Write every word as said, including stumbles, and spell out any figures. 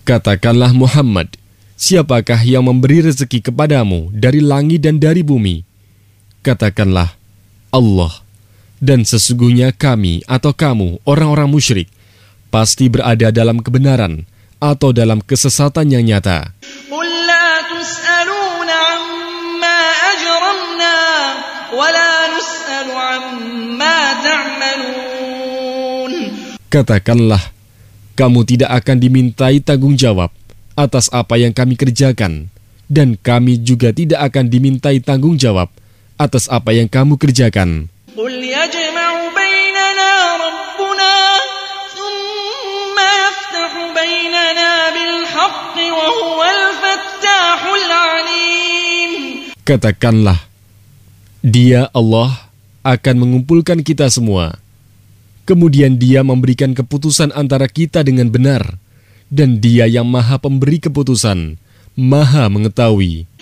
Katakanlah Muhammad, siapakah yang memberi rezeki kepadamu dari langit dan dari bumi? Katakanlah, Allah. Dan sesungguhnya kami atau kamu, orang-orang musyrik, pasti berada dalam kebenaran atau dalam kesesatan yang nyata. قُلْ لَا تُسْأَلُونَ عَمَّا أَجْرَمْنَا وَلَا نُسْأَلُ عَمَّا تَعْمَلُونَ. Katakanlah, kamu tidak akan dimintai tanggung jawab atas apa yang kami kerjakan, dan kami juga tidak akan dimintai tanggung jawab atas apa yang kamu kerjakan. قُلْ يَجْمَعُ بَيْنَنَا رَبُّنَا ثُمَّ يَفْتَحُ بَيْنَنَا بِالْحَقِّ وَهُوَ الْفَتَّاحُ الْعَلِيمُ. Katakanlah, Dia Allah akan mengumpulkan kita semua. Kemudian Dia memberikan keputusan antara kita dengan benar, dan Dia yang Maha Pemberi keputusan, Maha Mengetahui.